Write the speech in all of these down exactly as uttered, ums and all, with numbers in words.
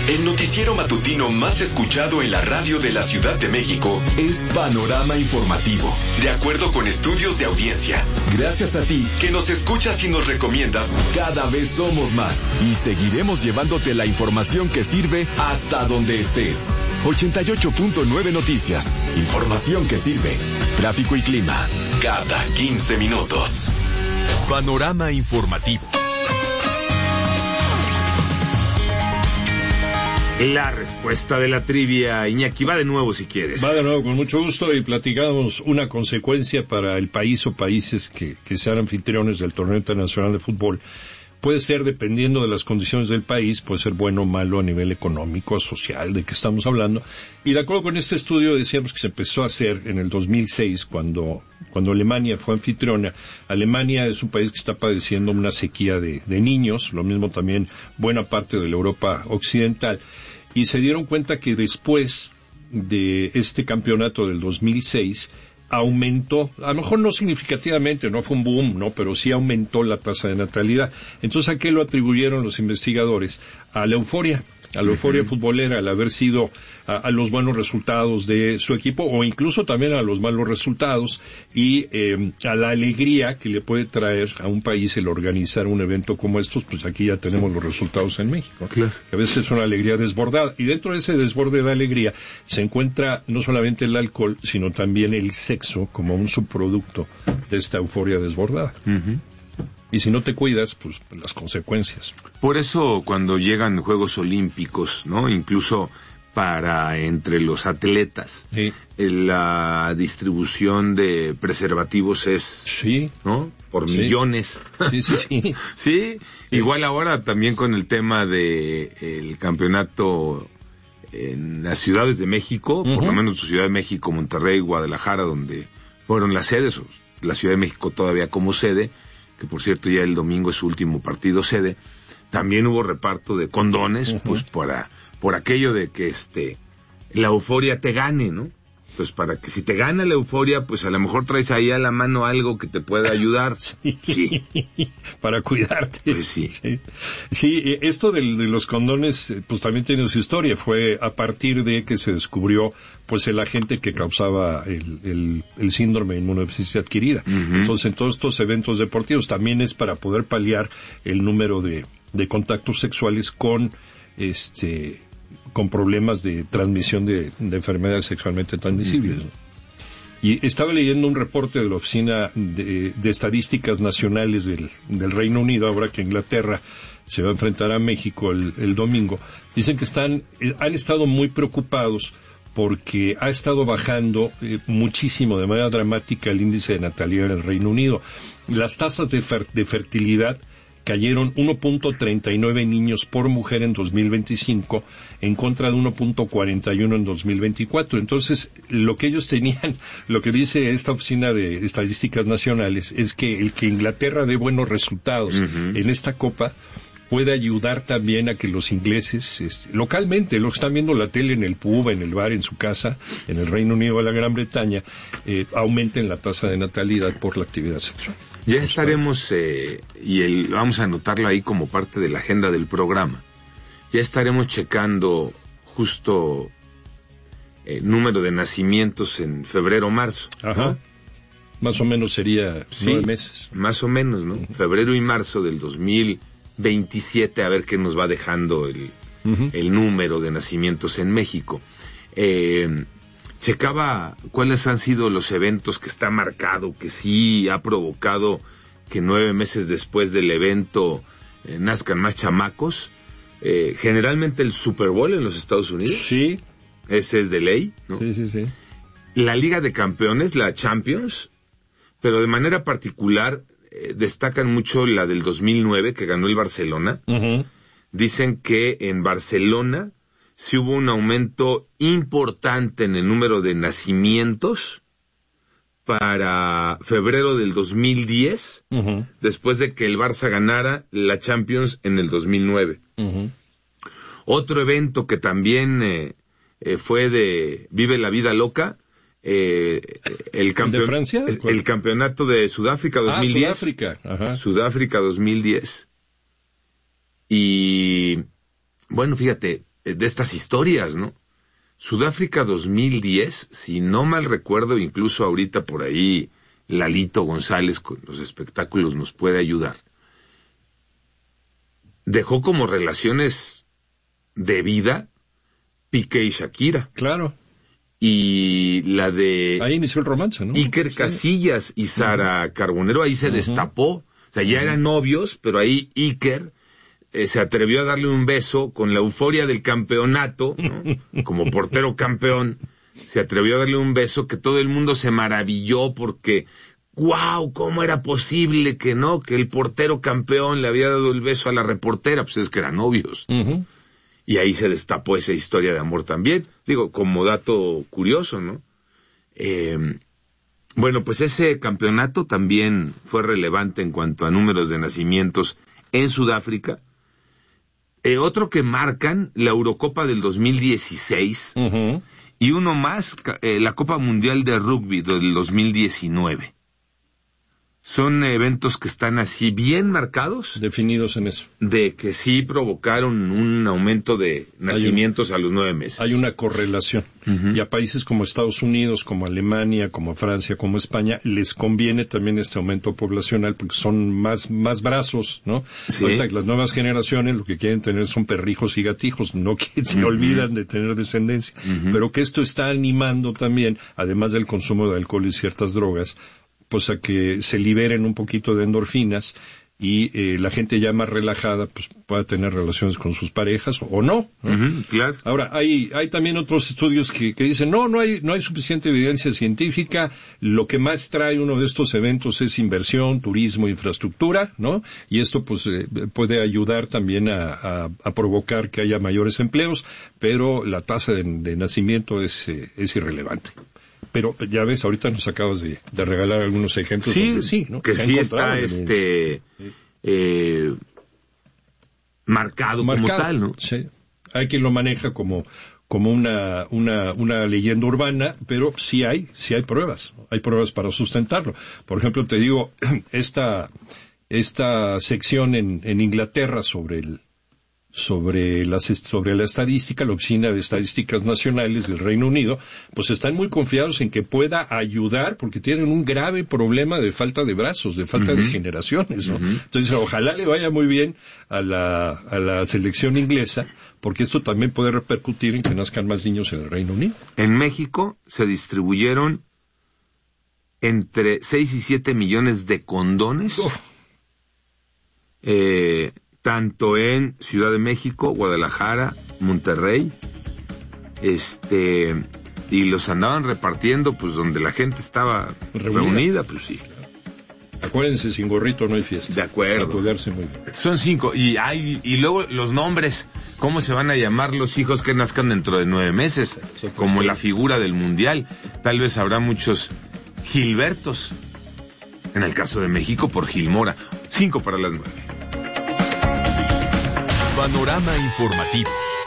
El noticiero matutino más escuchado en la radio de la Ciudad de México es Panorama Informativo, de acuerdo con estudios de audiencia. Gracias a ti, que nos escuchas y nos recomiendas, cada vez somos más y seguiremos llevándote la información que sirve hasta donde estés. ochenta y ocho punto nueve Noticias. Información que sirve. Tráfico y clima. Cada quince minutos. Panorama Informativo. La respuesta de la trivia, Iñaki, va de nuevo si quieres. Va de nuevo, con mucho gusto, y platicamos una consecuencia para el país o países que, que sean anfitriones del torneo internacional de fútbol. Puede ser, dependiendo de las condiciones del país, puede ser bueno o malo a nivel económico, social, de qué estamos hablando. Y de acuerdo con este estudio, decíamos que se empezó a hacer en el dos mil seis, cuando, cuando Alemania fue anfitriona. Alemania es un país que está padeciendo una sequía de, de niños, lo mismo también buena parte de la Europa occidental. Y se dieron cuenta que después de este campeonato del dos mil seis, aumentó, a lo mejor no significativamente, no fue un boom, no, pero sí aumentó la tasa de natalidad. Entonces, ¿a qué lo atribuyeron los investigadores? A la euforia, a la euforia uh-huh. futbolera, al haber sido a, a los buenos resultados de su equipo, o incluso también a los malos resultados, y eh, a la alegría que le puede traer a un país el organizar un evento como estos. Pues aquí ya tenemos los resultados en México. Claro. A veces es una alegría desbordada, y dentro de ese desborde de alegría se encuentra no solamente el alcohol, sino también el sexo como un subproducto de esta euforia desbordada. Uh-huh. Y si no te cuidas, pues las consecuencias. Por eso cuando llegan Juegos Olímpicos, ¿no? Incluso para entre los atletas, sí. la distribución de preservativos es, sí. ¿no? Por sí. millones. Sí, sí, sí. sí. Igual ahora también con el tema de el campeonato en las ciudades de México, uh-huh. por lo menos Ciudad de México, Monterrey, Guadalajara, donde fueron las sedes, la Ciudad de México todavía como sede, que por cierto ya el domingo es su último partido sede. También hubo reparto de condones, uh-huh. pues para por aquello de que este la euforia te gane, ¿no? Pues para que si te gana la euforia, pues a lo mejor traes ahí a la mano algo que te pueda ayudar. Sí. sí. Para cuidarte. Pues sí. Sí, sí esto de, de los condones, pues también tiene su historia. Fue a partir de que se descubrió, pues, el agente que causaba el, el, el síndrome de inmunodeficiencia adquirida. Uh-huh. Entonces, en todos estos eventos deportivos también es para poder paliar el número de, de contactos sexuales con, este... con problemas de transmisión de, de enfermedades sexualmente transmisibles. Uh-huh. Y estaba leyendo un reporte de la Oficina de, de Estadísticas Nacionales del, del Reino Unido, ahora que Inglaterra se va a enfrentar a México el, el domingo. Dicen que están, eh, han estado muy preocupados porque ha estado bajando eh, muchísimo, de manera dramática, el índice de natalidad en el Reino Unido. Las tasas de, fer, de fertilidad cayeron uno punto treinta y nueve niños por mujer en dos mil veinticinco en contra de uno punto cuarenta y uno en dos mil veinticuatro. Entonces, lo que ellos tenían, lo que dice esta Oficina de Estadísticas Nacionales, es que el que Inglaterra dé buenos resultados uh-huh. en esta Copa puede ayudar también a que los ingleses, este, localmente, los que están viendo la tele en el pub, en el bar, en su casa, en el Reino Unido o la Gran Bretaña, eh, aumenten la tasa de natalidad por la actividad sexual. Ya estaremos, eh, y el, vamos a anotarlo ahí como parte de la agenda del programa, ya estaremos checando justo el número de nacimientos en febrero o marzo. Ajá. ¿No? Más o menos sería sí, nueve meses. Más o menos, ¿no? Uh-huh. Febrero y marzo del dos mil veintisiete, a ver qué nos va dejando el, uh-huh. el número de nacimientos en México. Eh... Checaba cuáles han sido los eventos que está marcado, que sí ha provocado que nueve meses después del evento eh, nazcan más chamacos. Eh, generalmente el Super Bowl en los Estados Unidos. Sí. Ese es de ley, ¿no? Sí, sí, sí. La Liga de Campeones, la Champions, pero de manera particular eh, destacan mucho la del dos mil nueve que ganó el Barcelona. Uh-huh. Dicen que en Barcelona sí hubo un aumento importante en el número de nacimientos para febrero del dos mil diez, uh-huh. después de que el Barça ganara la Champions en el dos mil nueve. Uh-huh. Otro evento que también eh, eh, fue de Vive la Vida Loca, eh, el, campeon- ¿De Francia? el, el campeonato de Sudáfrica dos mil diez. Ah, Sudáfrica. Ajá. Sudáfrica dos mil diez. Y bueno, fíjate, de estas historias, ¿no? Sudáfrica dos mil diez, si no mal recuerdo, incluso ahorita por ahí Lalito González con los espectáculos nos puede ayudar. Dejó como relaciones de vida Piqué y Shakira. Claro. Y la de... Ahí inició el romance, ¿no? Iker sí. Casillas y Sara uh-huh. Carbonero, ahí se uh-huh. destapó. O sea, ya uh-huh. eran novios, pero ahí Iker eh, se atrevió a darle un beso con la euforia del campeonato, ¿no? Como portero campeón, se atrevió a darle un beso que todo el mundo se maravilló porque, ¡guau! ¿Cómo era posible que no? Que el portero campeón le había dado el beso a la reportera, pues es que eran novios. Uh-huh. Y ahí se destapó esa historia de amor también. Digo, como dato curioso, ¿no? Eh, bueno, pues ese campeonato también fue relevante en cuanto a números de nacimientos en Sudáfrica. Eh, otro que marcan, la Eurocopa del dos mil dieciséis. Uh-huh. Y uno más, eh, la Copa Mundial de Rugby del dos mil diecinueve. Son eventos que están así bien marcados. Definidos en eso. De que sí provocaron un aumento de nacimientos un, a los nueve meses. Hay una correlación. Uh-huh. Y a países como Estados Unidos, como Alemania, como Francia, como España, les conviene también este aumento poblacional porque son más, más brazos, ¿no? Sí. Ahorita las nuevas generaciones lo que quieren tener son perrijos y gatijos, no que se uh-huh. olvidan de tener descendencia. Uh-huh. Pero que esto está animando también, además del consumo de alcohol y ciertas drogas, pues a que se liberen un poquito de endorfinas y eh, la gente ya más relajada pues pueda tener relaciones con sus parejas o no, ¿no? Uh-huh, claro. Ahora hay hay también otros estudios que, que dicen no no hay no hay suficiente evidencia científica, lo que más trae uno de estos eventos es inversión, turismo, infraestructura, ¿no? Y esto pues eh, puede ayudar también a, a, a provocar que haya mayores empleos, pero la tasa de, de nacimiento es eh, es irrelevante. Pero ya ves, ahorita nos acabas de, de regalar algunos ejemplos. Sí, donde sí, ¿no? que sí está este sí. Eh, marcado, marcado como tal, ¿no? Sí. Hay quien lo maneja como como una una una leyenda urbana, pero sí hay sí hay pruebas, hay pruebas para sustentarlo. Por ejemplo, te digo esta esta sección en en Inglaterra sobre el sobre las sobre la estadística, la Oficina de Estadísticas Nacionales del Reino Unido, pues están muy confiados en que pueda ayudar porque tienen un grave problema de falta de brazos, de falta uh-huh. de generaciones, ¿no? Uh-huh. Entonces, ojalá le vaya muy bien a la a la selección inglesa, porque esto también puede repercutir en que nazcan más niños en el Reino Unido. En México se distribuyeron entre seis y siete millones de condones. Oh. Eh tanto en Ciudad de México, Guadalajara, Monterrey, este, y los andaban repartiendo, pues, donde la gente estaba reunida, reunida pues sí. Acuérdense, sin gorrito no hay fiesta. De acuerdo. A cuidarse muy bien. Son cinco, y hay, y luego los nombres, ¿cómo se van a llamar los hijos que nazcan dentro de nueve meses? Como sí. La figura del mundial. Tal vez habrá muchos Gilbertos. En el caso de México, por Gilmora. Cinco para las nueve. Panorama informativo.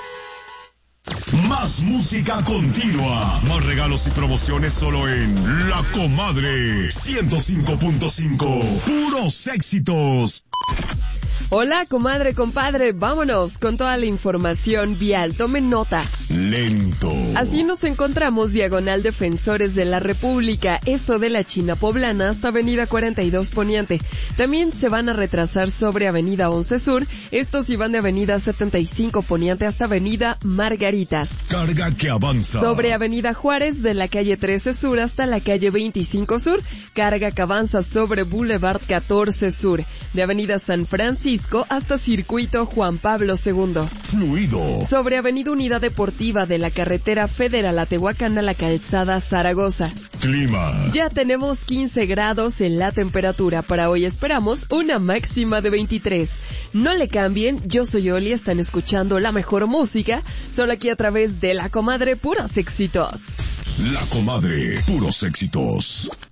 Más música continua. Más regalos y promociones solo en La Comadre. ciento cinco punto cinco. Puros éxitos. Hola, comadre, compadre, vámonos con toda la información vial. Tomen nota. Lento. Así nos encontramos diagonal Defensores de la República, esto de la China Poblana hasta Avenida cuarenta y dos Poniente. También se van a retrasar sobre Avenida once Sur, estos iban de Avenida setenta y cinco Poniente hasta Avenida Margaritas. Carga que avanza. Sobre Avenida Juárez de la calle trece Sur hasta la calle veinticinco Sur, carga que avanza sobre Boulevard catorce Sur, de Avenida San Francisco hasta Circuito Juan Pablo segundo. Fluido. Sobre Avenida Unidad Deportiva de la carretera Federal a Tehuacán a la calzada Zaragoza. Clima. Ya tenemos quince grados en la temperatura. Para hoy esperamos una máxima de veintitrés. No le cambien, yo soy Oli, están escuchando la mejor música, solo aquí a través de La Comadre, puros éxitos. La Comadre, puros éxitos.